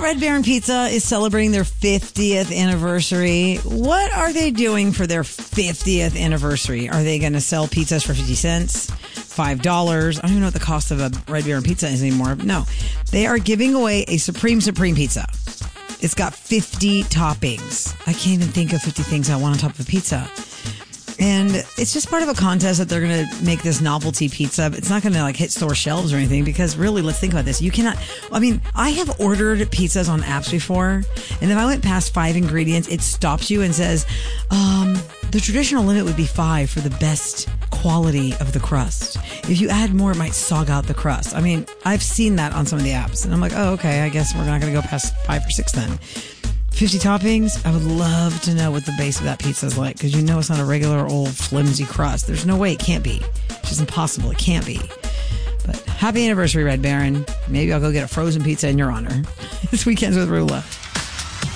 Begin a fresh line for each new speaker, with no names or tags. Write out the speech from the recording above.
Red Baron Pizza is celebrating their 50th anniversary. What are they doing for their 50th anniversary? Are they going to sell pizzas for 50 cents? $5? I don't even know what the cost of a Red Baron Pizza is anymore. No. They are giving away a Supreme Pizza. It's got 50 toppings. I can't even think of 50 things I want on top of a pizza. And it's just part of a contest that they're going to make this novelty pizza. It's not going to hit store shelves or anything because really, let's think about this. You cannot, I have ordered pizzas on apps before. And if I went past 5 ingredients, it stops you and says, the traditional limit would be 5 for the best quality of the crust. If you add more, it might sog out the crust. I've seen that on some of the apps. And I'm like, oh, okay, I guess we're not going to go past 5 or 6 then. 50 toppings. I would love to know what the base of that pizza is like because it's not a regular old flimsy crust. There's no way it can't be. It's just impossible. It can't be. But happy anniversary, Red Baron. Maybe I'll go get a frozen pizza in your honor. It's Weekends with Rula.